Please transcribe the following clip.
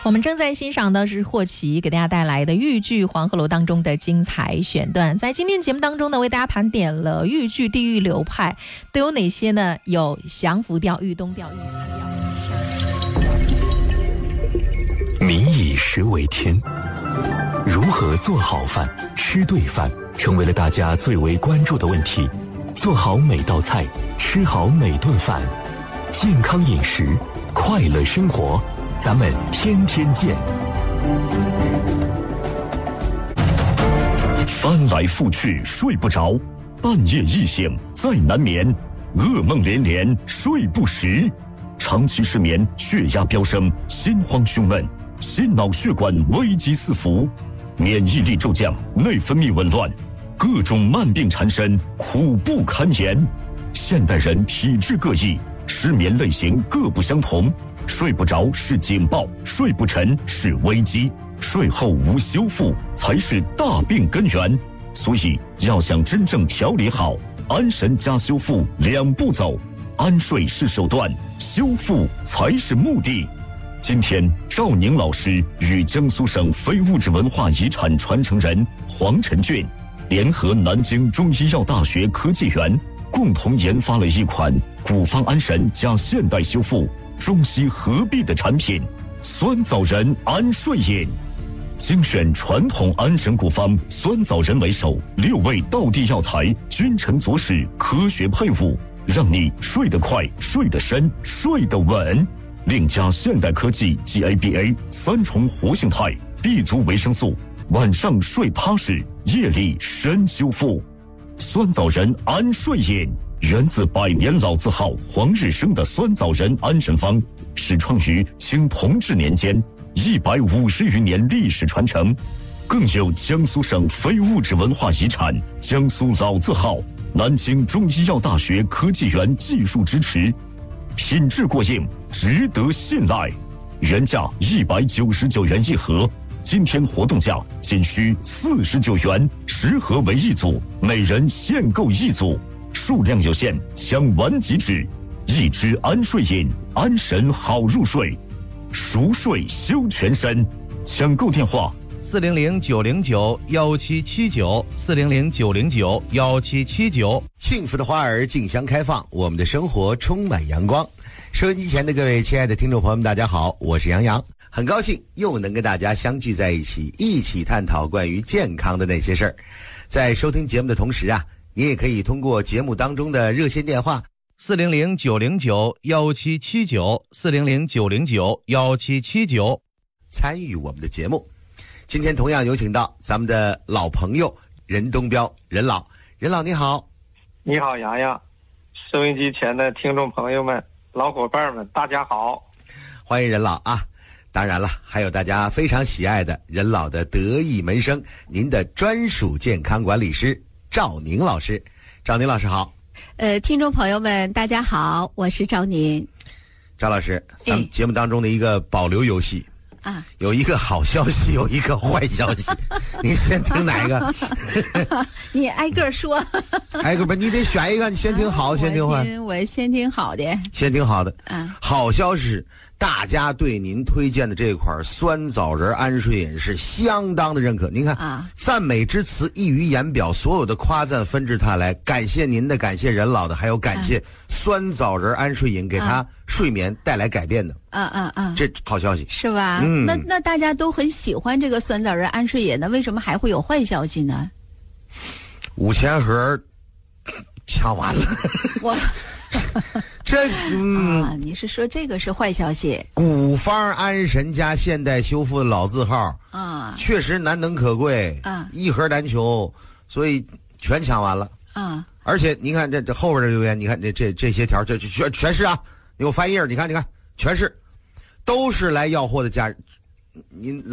我们正在欣赏的是霍奇给大家带来的豫剧《黄鹤楼》当中的精彩选段。在今天节目当中呢，为大家盘点了豫剧地域流派都有哪些呢？有降服调、豫东调、豫西调。 民以食为天，如何做好饭、吃对饭，成为了大家最为关注的问题。做好每道菜，吃好每顿饭，健康饮食，快乐生活，咱们天天见。 翻来覆去睡不着，半夜异醒再难眠，噩梦连连睡不实，长期失眠，血压飙升，心慌胸闷，心脑血管危机四伏，免疫力骤降，内分泌紊乱，各种慢病缠身，苦不堪言。现代人体质各异，失眠类型各不相同，睡不着是警报，睡不沉是危机，睡后无修复才是大病根源。所以要想真正调理好，安神加修复两步走，安睡是手段，修复才是目的。今天赵宁老师与江苏省非物质文化遗产传承人黄晨俊联合南京中医药大学科技园，共同研发了一款古方安神加现代修复中西合璧的产品——酸枣仁安睡饮。精选传统安神古方酸枣仁为首，6味道地药材君臣佐使科学配伍，让你睡得快、睡得深、睡得稳。另加现代科技 GABA 3重活性肽、B 族维生素，晚上睡踏实，夜里深修复。酸枣仁安睡饮源自100年老字号黄日升的酸枣仁安神方，始创于清同治年间，150余年历史传承，更有江苏省非物质文化遗产江苏老字号南京中医药大学科技园技术支持，品质过硬，值得信赖。原价199元一盒，今天活动价仅需49元，10盒为一组，每人限购一组，数量有限，抢完即止。一支安睡饮，安神好入睡，熟睡修全身。抢购电话 400-909-1779，400-909-1779。幸福的花儿竞相开放，我们的生活充满阳光。收音机前的各位亲爱的听众朋友们，大家好，我是杨洋，很高兴又能跟大家相聚在一起，一起探讨关于健康的那些事儿。在收听节目的同时啊，你也可以通过节目当中的热线电话400-909-1779，400-909-1779参与我们的节目。今天同样有请到咱们的老朋友任东彪任老。任老你好。 你好洋洋，收音机前的听众朋友们、老伙伴们，大家好， 欢迎任老啊！当然了，还有大家非常喜爱的任老的得意门生，您的专属健康管理师赵宁老师。赵宁老师好。 听众朋友们大家好，我是赵宁。 赵老师，咱们节目当中的一个保留游戏啊， 有一个好消息，有一个坏消息，你先听哪一个？ 你挨个说。 挨个不，你得选一个，你先听好，先听坏。 我先听好的。 先听好的。 啊， 好消息是，大家对您推荐的这款酸枣仁安睡饮是相当的认可。您看啊，赞美之词溢于言表，所有的夸赞纷至沓来，感谢您的，感谢任老的，还有感谢酸枣仁安睡饮给他睡眠带来改变的。这好消息是吧？那大家都很喜欢这个酸枣仁安睡饮呢，为什么还会有坏消息呢 ？5000盒抢完了。 我这你是说这个是坏消息？ 古方安神加现代修复的老字号啊， 确实难能可贵啊， 一盒难求，所以全抢完了啊。 而且你看这后边的留言，你看这些条，这全是啊，你给我翻页，你看全是，都是来要货的家人，您。